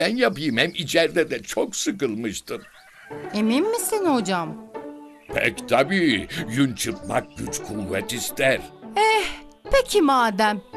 Ben yapayım, hem içeride de çok sıkılmıştım. Emin misin hocam? Pek tabii, yün çırpmak güç kuvvet ister. Peki madem.